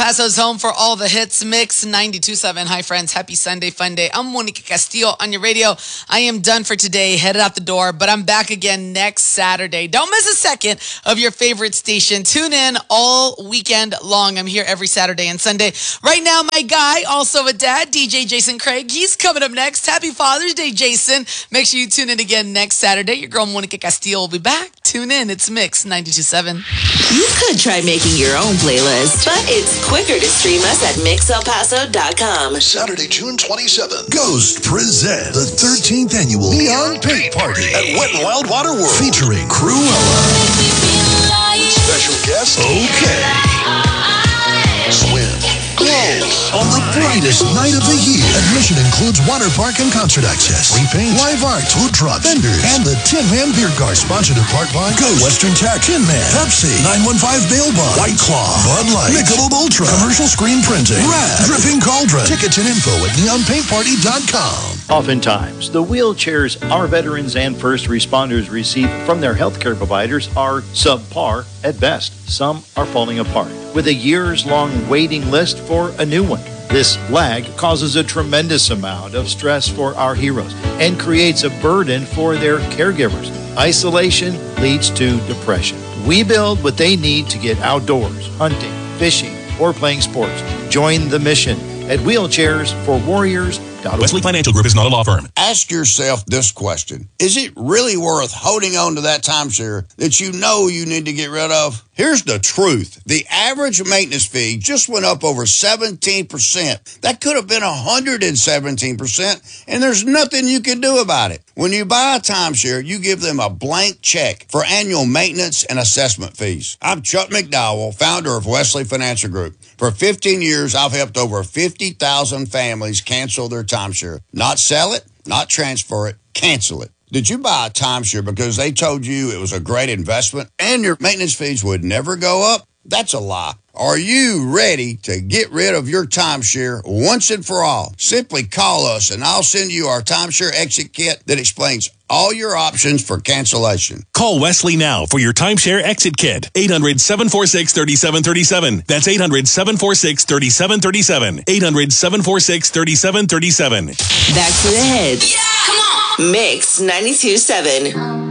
Paso's home for all the hits. Mix 92.7. Hi, friends. Happy Sunday, fun day. I'm Monica Castillo on your radio. I am done for today, headed out the door, but I'm back again next Saturday. Don't miss a second of your favorite station. Tune in all weekend long. I'm here every Saturday and Sunday. Right now, my guy, also a dad, DJ Jason Craig. He's coming up next. Happy Father's Day, Jason. Make sure you tune in again next Saturday. Your girl, Monica Castillo, will be back. Tune in. It's Mix 92.7. You could try making your own playlist, but it's quicker to stream us at mixelpaso.com. Saturday, June 27th, Ghost presents the 13th annual Neon Paint Party at Wet n Wild Water World, featuring Cruella. Special guest, OK. Swim. Glow on the brightest night of the year. Admission includes water park and concert access, free paint, live art, food truck, vendors, and the Tin Man Beer Car, sponsored in part by Ghost, Western Tech, Tin Man, Pepsi, 915 Bail Bond, White Claw, Bud Light, Michelob Ultra, Commercial Screen Printing, Rad, Dripping Cauldron. Tickets and info at neonpaintparty.com. Oftentimes, the wheelchairs our veterans and first responders receive from their healthcare providers are subpar at best. Some are falling apart, with a years-long waiting list for a new one. This lag causes a tremendous amount of stress for our heroes and creates a burden for their caregivers. Isolation leads to depression. We build what they need to get outdoors, hunting, fishing, or playing sports. Join the mission at wheelchairsforwarriors.org. Wesley Financial Group is not a law firm. Ask yourself this question. Is it really worth holding on to that timeshare that you know you need to get rid of? Here's the truth. The average maintenance fee just went up over 17%. That could have been 117%, and there's nothing you can do about it. When you buy a timeshare, you give them a blank check for annual maintenance and assessment fees. I'm Chuck McDowell, founder of Wesley Financial Group. For 15 years, I've helped over 50,000 families cancel their timeshare. Not sell it, not transfer it, cancel it. Did you buy a timeshare because they told you it was a great investment and your maintenance fees would never go up? That's a lie. Are you ready to get rid of your timeshare once and for all? Simply call us and I'll send you our timeshare exit kit that explains all your options for cancellation. Call Wesley now for your timeshare exit kit. 800-746-3737. That's 800-746-3737. 800-746-3737. Back to the hits. Yeah! Come on! Mix 92.7.